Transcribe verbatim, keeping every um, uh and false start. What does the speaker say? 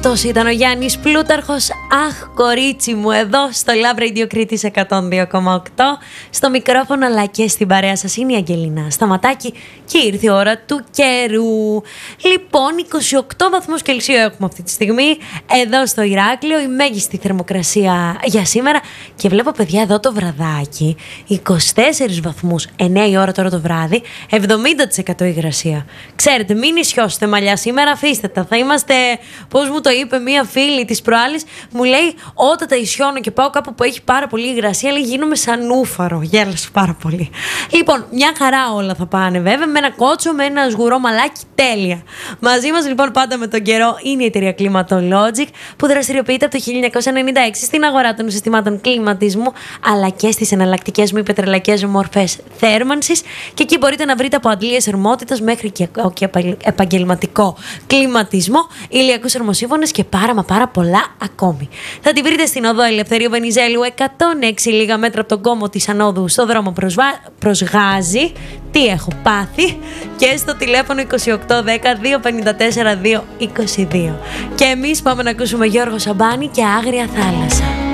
Αυτός ήταν ο Γιάννης Πλούταρχος. Αχ, κορίτσι μου, εδώ στο Love Radio Κρήτης εκατόν δύο κόμμα οκτώ. Στο μικρόφωνο αλλά και στην παρέα σας είναι η Αγγελίνα Σταματάκη και ήρθε η ώρα του καιρού. Λοιπόν, είκοσι οκτώ βαθμούς Κελσίου έχουμε αυτή τη στιγμή εδώ στο Ηράκλειο, η μέγιστη θερμοκρασία για σήμερα. Και βλέπω, παιδιά, εδώ το βραδάκι είκοσι τέσσερις βαθμούς, εννιά η ώρα τώρα το βράδυ, εβδομήντα τοις εκατό υγρασία. Ξέρετε, μην ισιώσετε μαλλιά σήμερα, αφήστε τα. Θα είμαστε, πώς μου το είπε μία φίλη της προάλλης, μου λέει όταν τα ισιώνω και πάω κάπου που έχει πάρα πολύ υγρασία, λέει γίνομαι σαν ούφαρο. Γέλασε πάρα πολύ. Λοιπόν, μια χαρά όλα θα πάνε βέβαια, με ένα κότσο, με ένα σγουρό μαλάκι, τέλεια. Μαζί μας λοιπόν πάντα με τον καιρό είναι η εταιρεία Climatologic, που δραστηριοποιείται από το χίλια εννιακόσια ενενήντα έξι στην αγορά των συστημάτων κλιματισμού, αλλά και στις εναλλακτικές μη πετρελαϊκές μορφές θέρμανσης. Και εκεί μπορείτε να βρείτε από αντλίες θερμότητας μέχρι και, και επαγγελματικό κλιματισμό, ηλιακούς θερμοσύφωνες και πάρα μα πάρα πολλά ακόμη. Θα τη βρείτε στην οδό Ελευθερίου Βενιζέλου εκατόν έξι, λίγα μέτρα από τον κόμμο της Ανόδου, στο δρόμο προς, προς Γάζη. Τι έχω πάθει. Και στο τηλέφωνο είκοσι οκτώ δέκα δύο πενήντα τέσσερα δύο είκοσι δύο. Και εμείς πάμε να ακούσουμε Γιώργο Σαμπάνη και Άγρια Θάλασσα.